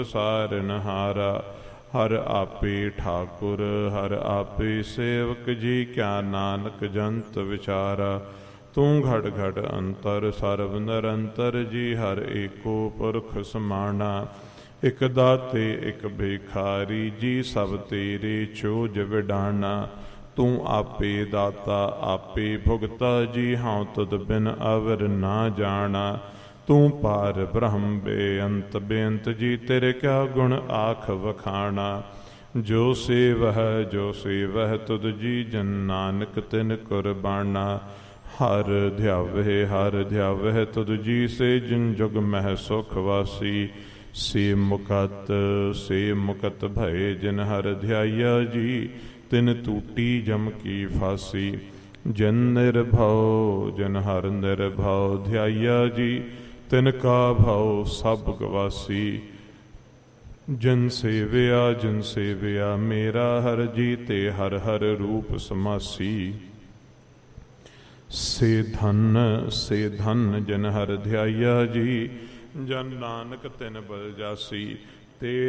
ਸਾਰਨਹਾਰਾ। ਹਰ ਆਪੇ ਠਾकुर हर आपे सेवक जी, क्या नानक जंत विचारा। तू घट घट अंतर सर्व निरंतर जी, हर एको पुरख समाना। एक दाते एक भिखारी जी, सब तेरे चोज विडाना। तू आपे दाता आपे भुगता जी, हाँ तुद बिन अवर ना जाना। तू पार ब्रह्म बेअंत बेअंत जी, तेरे क्या गुण आख वखाना। जो सेवह तुद जी, जन नानक तिन कुरबाना। हर ध्यावह तुद जी से, जिन जुग मह सुख वासी। से मुकत भय जिन हर ध्याया जी, तिन टूटी जम की फांसी। जिन हर निर्भव ध्याया जी, तिनका भाव सब गवासी। जिन सेविया मेरा हर जी, ते हर हर रूप समासी। से धन जिन हर ध्याया जी, जन नानक तिन बल जासी। ते